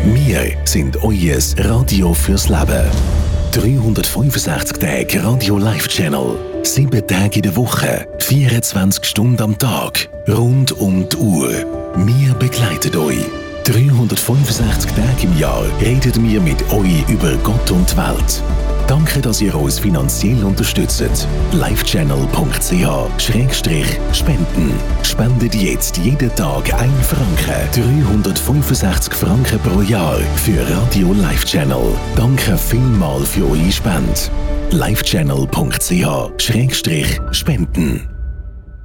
Wir sind euer Radio fürs Leben. 365 Tage Radio Live Channel. 7 Tage in der Woche. 24 Stunden am Tag. Rund um die Uhr. Wir begleiten euch. 365 Tage im Jahr reden wir mit euch über Gott und die Welt. Danke, dass ihr uns finanziell unterstützt. livechannel.ch/spenden. Spendet jetzt jeden Tag 1 Franken. 365 Franken pro Jahr für Radio Live Channel. Danke vielmals für eure Spende. livechannel.ch/spenden.